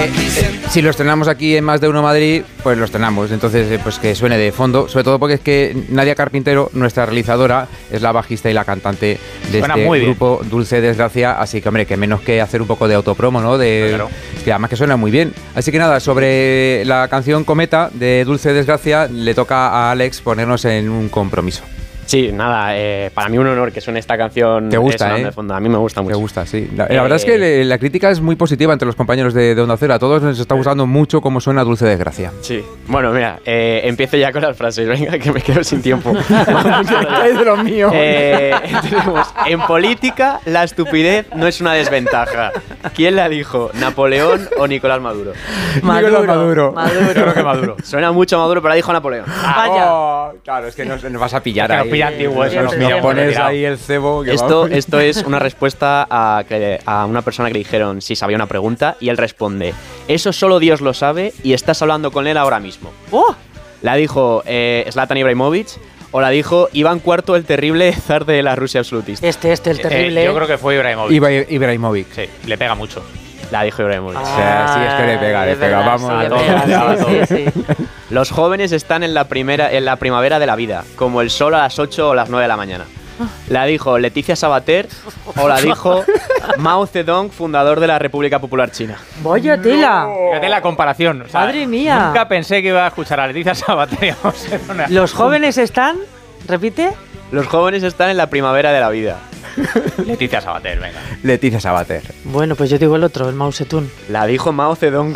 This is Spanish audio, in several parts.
Si lo estrenamos aquí en Más de Uno Madrid, pues lo estrenamos. Entonces, pues que suene de fondo. Sobre todo porque es que Nadia Carpintero, nuestra realizadora, es la bajista y la cantante de este grupo Dulce Desgracia. Así que, hombre, que menos que hacer un poco de autopromo, ¿no? Claro. Que además que suena muy bien. Así que nada, sobre la canción Cometa de Dulce Desgracia, le toca a Alex ponernos en un compromiso. Sí, nada, para mí un honor que suene esta canción. Te gusta, de fondo. A mí me gusta mucho. Te gusta, sí. La verdad es que la crítica es muy positiva entre los compañeros de Onda Cero. A todos nos está gustando mucho cómo suena Dulce Desgracia. Sí. Bueno, mira, empiezo ya con las frases. Venga, que me quedo sin tiempo. Es de lo mío. Tenemos, en política, la estupidez no es una desventaja. ¿Quién la dijo? ¿Napoleón o Nicolás Maduro? Nicolás Maduro. Yo creo que Maduro. Suena mucho a Maduro, pero la dijo Napoleón. Vaya. Claro, es que nos vas a pillar ahí. Antiguo, eso nos pones ahí el cebo. Esto es una respuesta a una persona que le dijeron si sabía una pregunta y él responde: eso solo Dios lo sabe y estás hablando con él ahora mismo. ¡Oh! La dijo Zlatan Ibrahimovic o la dijo Iván IV, el terrible zar de la Rusia absolutista. El terrible. Yo creo que fue Ibrahimovic. Ibrahimovic. Sí, le pega mucho. La dijo Ibrahimovic. O sea, sí, es que le pega. Vamos a todos. Sí. Los jóvenes están en la primavera de la vida, como el sol a las 8 o las 9 de la mañana. La dijo Leticia Sabater o la dijo Mao Zedong, fundador de la República Popular China. ¡Vaya tela! Fíjate la comparación. O sea, ¡Madre mía! Nunca pensé que iba a escuchar a Leticia Sabater. ¿Los jóvenes están? ¿Repite? Los jóvenes están en la primavera de la vida. Leticia Sabater, venga. Leticia Sabater. Bueno, pues yo digo el otro, el Mao Zedong. La dijo Mao Zedong.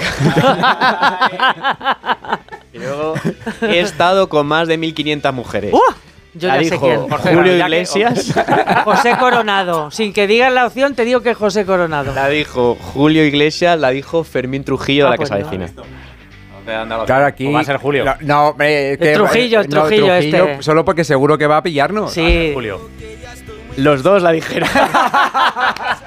Y luego he estado con más de 1500 mujeres. Yo la ya dijo sé quién. Julio Iglesias. José Coronado. Sin que digas la opción, te digo que es José Coronado. La dijo Julio Iglesias, la dijo Fermín Trujillo de la que se avecina. Claro, aquí. ¿O va a ser Julio? No, Trujillo este. Solo porque seguro que va a pillarnos. Sí. Julio. Los dos la dijeron.